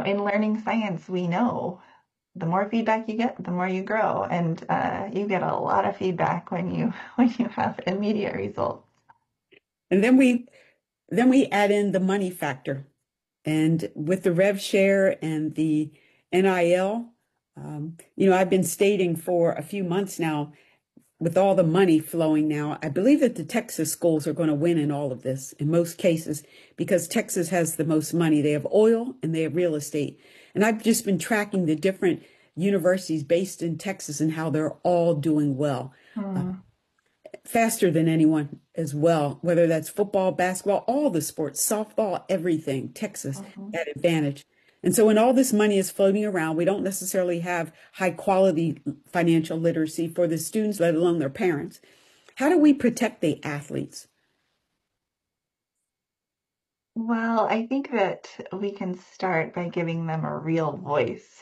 in learning science, we know the more feedback you get, the more you grow, and you get a lot of feedback when you when you have immediate results. And then we add in the money factor. And with the rev share and the NIL, I've been stating for a few months now, with all the money flowing now, I believe that the Texas schools are going to win in all of this in most cases because Texas has the most money. They have oil and they have real estate. And I've just been tracking the different universities based in Texas and how they're all doing well. Hmm. Faster than anyone as well, whether that's football, basketball, all the sports, softball, everything, Texas, Mhm. that advantage. And so when all this money is floating around, we don't necessarily have high quality financial literacy for the students, let alone their parents. How do we protect the athletes? Well, I think that we can start by giving them a real voice.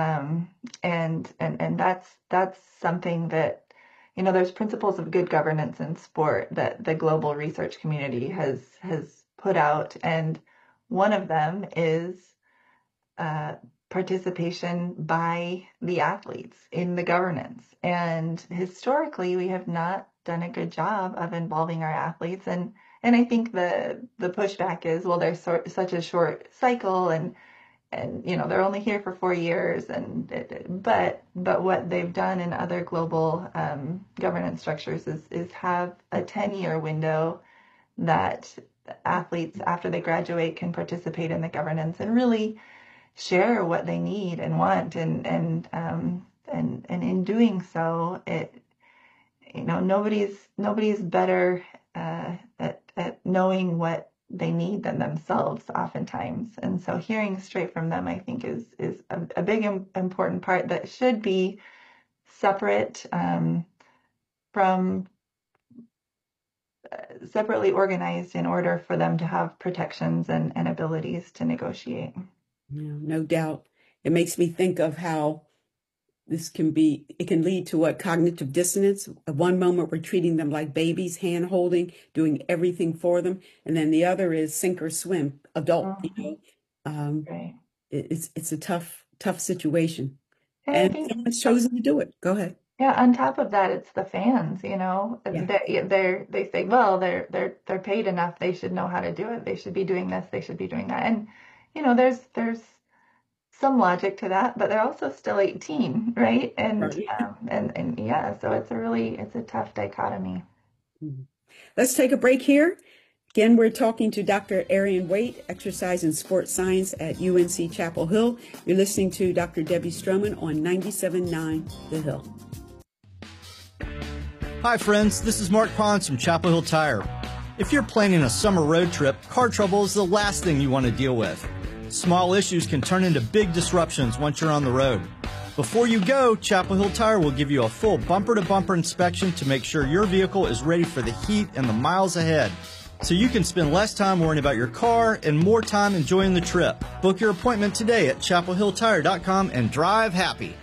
And that's something that, there's principles of good governance in sport that the global research community has put out, and one of them is uh, participation by the athletes in the governance. And historically, we have not done a good job of involving our athletes. And I think the pushback is, well, there's such a short cycle, and they're only here for 4 years, but what they've done in other global governance structures is have a 10-year window that athletes after they graduate can participate in the governance and really share what they need and want, and in doing so, nobody's better at knowing what they need than themselves oftentimes. And so hearing straight from them, I think, is a big important part that should be separate, from separately organized in order for them to have protections and abilities to negotiate. No doubt. It makes me think of how it can lead to what cognitive dissonance. At one moment, we're treating them like babies, hand holding, doing everything for them. And then the other is sink or swim, adult, Mhm. Um, Right. it's a tough situation. And I And think, someone's chosen to do it. Go ahead. yeah, on top of that, it's the fans, Yeah. they say, well, they're paid enough, they should know how to do it. They should be doing this, they should be doing that. And, there's some logic to that, but they're also still 18, right? Right. And yeah, so it's a tough dichotomy. Mhm. Let's take a break here. Again, we're talking to Dr. Arian Waite, exercise and sports science at UNC Chapel Hill. You're listening to Dr. Debbie Stroman on 97.9 The Hill. Hi friends, this is Mark Pons from Chapel Hill Tire. If you're planning a summer road trip, car trouble is the last thing you want to deal with. Small issues can turn into big disruptions once you're on the road. Before you go, Chapel Hill Tire will give you a full bumper-to-bumper inspection to make sure your vehicle is ready for the heat and the miles ahead, so you can spend less time worrying about your car and more time enjoying the trip. Book your appointment today at chapelhilltire.com and drive happy.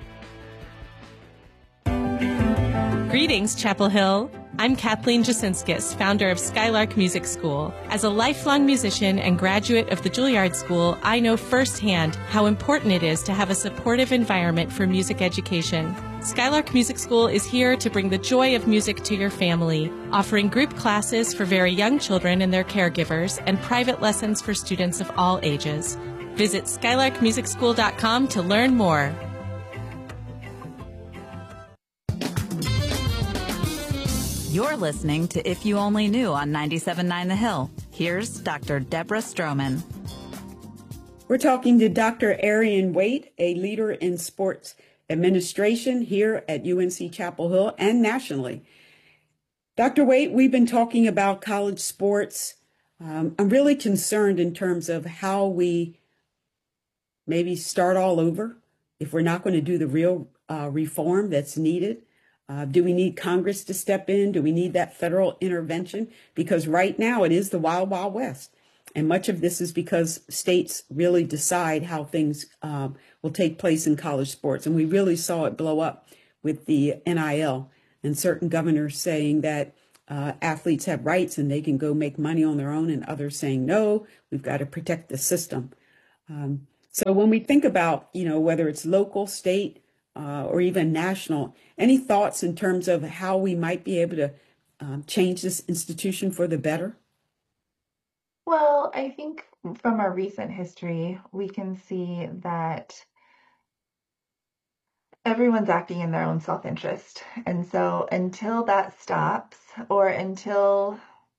Greetings, Chapel Hill. I'm Kathleen Jasinskis, founder of Skylark Music School. As a lifelong musician and graduate of the Juilliard School, I know firsthand how important it is to have a supportive environment for music education. Skylark Music School is here to bring the joy of music to your family, offering group classes for very young children and their caregivers, and private lessons for students of all ages. Visit skylarkmusicschool.com to learn more. You're listening to If You Only Knew on 97.9 The Hill. Here's Dr. Deborah Stroman. We're talking to Dr. Arian Waite, a leader in sports administration here at UNC Chapel Hill and nationally. Dr. Waite, we've been talking about college sports. I'm really concerned in terms of how we maybe start all over if we're not going to do the real reform that's needed. Do we need Congress to step in? Do we need that federal intervention? Because right now it is the wild, wild west. And much of this is because states really decide how things will take place in college sports. And we really saw it blow up with the NIL and certain governors saying that athletes have rights and they can go make money on their own, and others saying, no, we've got to protect the system. So when we think about, whether it's local, state, or even national, any thoughts in terms of how we might be able to change this institution for the better? Well, I think from our recent history, we can see that everyone's acting in their own self-interest. And so until that stops, or until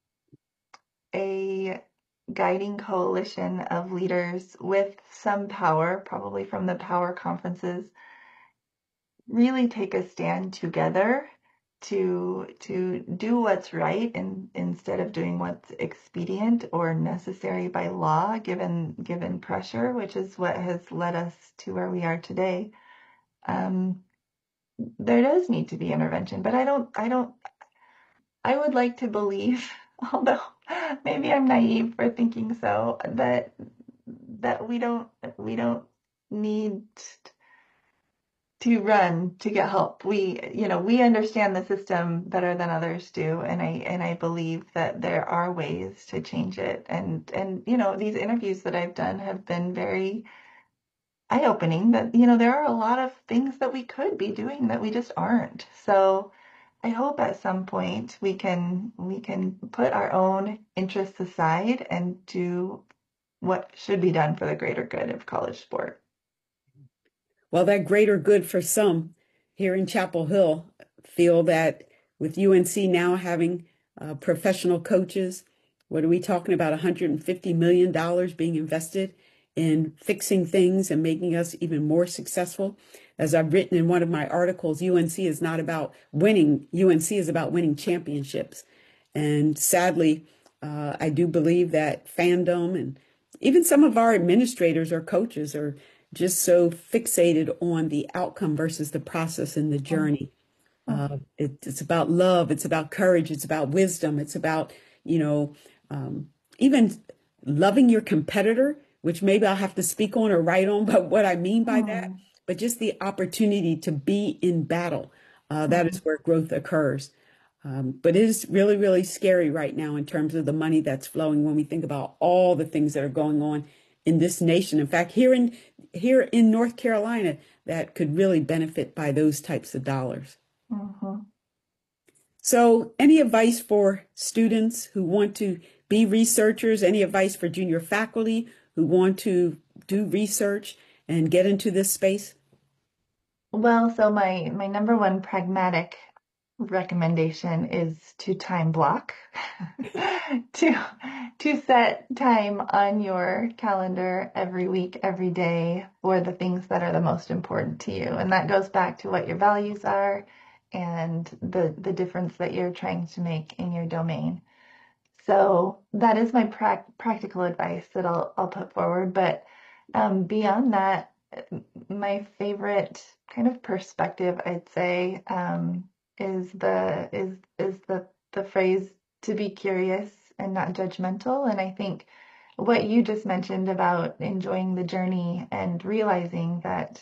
a guiding coalition of leaders with some power, probably from the power conferences, really take a stand together to do what's right, and instead of doing what's expedient or necessary by law, given pressure, which is what has led us to where we are today. There does need to be intervention, but I would like to believe, although maybe I'm naive for thinking so, that we don't need to run to get help. We understand the system better than others do, and I believe that there are ways to change it. And these interviews that I've done have been very eye-opening, that there are a lot of things that we could be doing that we just aren't. So I hope at some point we can put our own interests aside and do what should be done for the greater good of college sport. Well, that greater good for some here in Chapel Hill feel that with UNC now having professional coaches, what are we talking about? $150 million being invested in fixing things and making us even more successful. As I've written in one of my articles, UNC is not about winning. UNC is about winning championships. And sadly, I do believe that fandom and even some of our administrators or coaches are just so fixated on the outcome versus the process and the journey. It's about love. It's about courage. It's about wisdom. It's about, even loving your competitor, which maybe I'll have to speak on or write on, but what I mean by that, but just the opportunity to be in battle. That is where growth occurs. But it is really, really scary right now in terms of the money that's flowing when we think about all the things that are going on in this nation. In fact, here in North Carolina, that could really benefit by those types of dollars. So any advice for students who want to be researchers? Any advice for junior faculty who want to do research and get into this space? Well, so my number one pragmatic recommendation is to time block, to set time on your calendar every week, every day, for the things that are the most important to you. And that goes back to what your values are and the difference that you're trying to make in your domain. So that is my practical advice that I'll put forward. But beyond that, my favorite kind of perspective, I'd say, is the phrase to be curious and not judgmental. And I think what you just mentioned about enjoying the journey and realizing that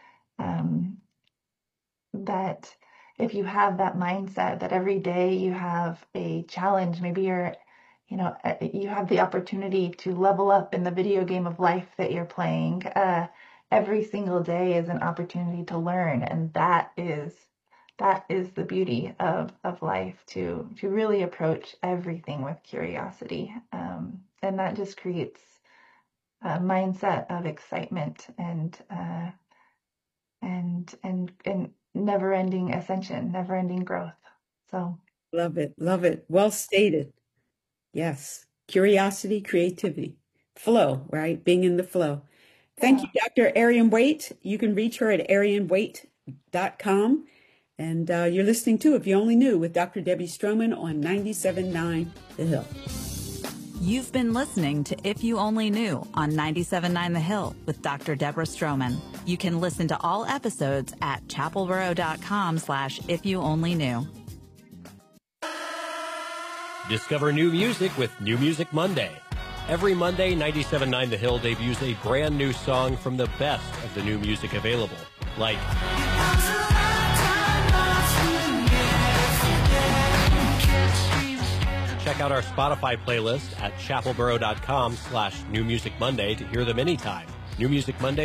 that if you have that mindset that every day you have a challenge, maybe you have the opportunity to level up in the video game of life that you're playing. Every single day is an opportunity to learn, and that is the beauty of life, to really approach everything with curiosity, and that just creates a mindset of excitement and never-ending ascension, never-ending growth. So love it. Well stated. Yes. Curiosity, creativity, flow, right? Being in the flow. Thank you, Dr. Arian Waite. You can reach her at arianwaite.com. And you're listening to If You Only Knew with Dr. Debbie Stroman on 97.9 The Hill. You've been listening to If You Only Knew on 97.9 The Hill with Dr. Deborah Stroman. You can listen to all episodes at chapelboro.com/ifyouonlyknew. Discover new music with New Music Monday. Every Monday, 97.9 The Hill debuts a brand new song from the best of the new music available, like check out our Spotify playlist at chapelboro.com/newmusicmonday to hear them anytime. New Music Monday